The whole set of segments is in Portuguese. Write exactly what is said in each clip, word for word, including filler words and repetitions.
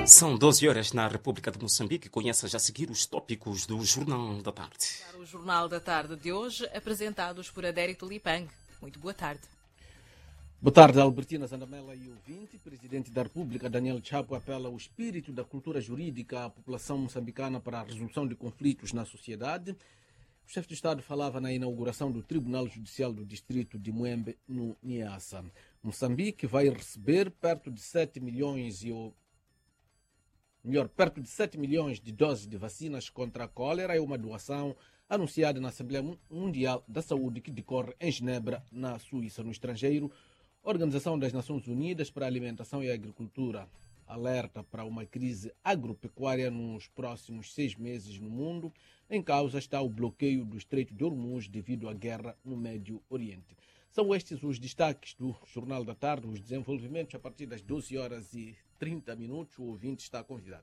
São doze horas na República de Moçambique. Conheça já a seguir os tópicos do Jornal da Tarde. O Jornal da Tarde de hoje, apresentados por Adérito Lipang. Muito boa tarde. Boa tarde, Albertina Zandamela e ouvinte. Presidente da República, Daniel Chapo, apela ao espírito da cultura jurídica à população moçambicana para a resolução de conflitos na sociedade. O chefe de Estado falava na inauguração do Tribunal Judicial do Distrito de Muembe, no Niassa. Moçambique vai receber perto de sete milhões e o melhor, perto de sete milhões de doses de vacinas contra a cólera. É uma doação anunciada na Assembleia Mundial da Saúde que decorre em Genebra, na Suíça. No estrangeiro, a Organização das Nações Unidas para a Alimentação e a Agricultura alerta para uma crise agropecuária nos próximos seis meses no mundo. Em causa está o bloqueio do Estreito de Hormuz devido à guerra no Médio Oriente. São estes os destaques do Jornal da Tarde, os desenvolvimentos a partir das doze horas e trinta minutos. O ouvinte está convidado.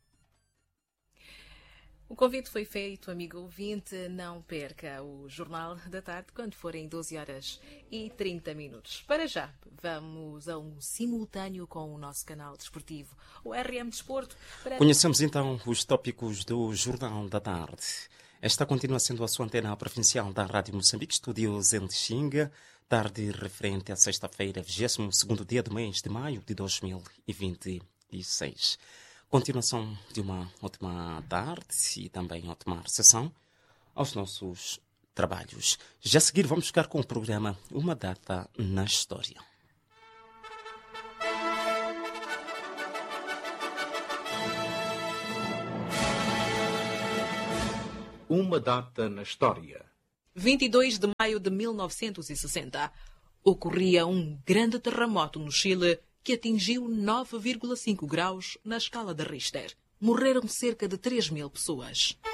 O convite foi feito, amigo ouvinte. Não perca o Jornal da Tarde quando forem doze horas e trinta minutos. Para já, vamos a um simultâneo com o nosso canal desportivo, o R M Desporto. Para... Conhecemos então os tópicos do Jornal da Tarde. Esta continua sendo a sua antena provincial da Rádio Moçambique, estúdios em Lixinga. Tarde referente à sexta-feira, vigésimo segundo dia do mês de maio de dois mil e vinte e seis. Continuação de uma ótima tarde e também ótima recepção aos nossos trabalhos. Já a seguir vamos ficar com o programa Uma Data na História. Uma Data na História. vinte e dois de maio de mil novecentos e sessenta, ocorria um grande terremoto no Chile que atingiu nove vírgula cinco graus na escala de Richter. Morreram cerca de três mil pessoas.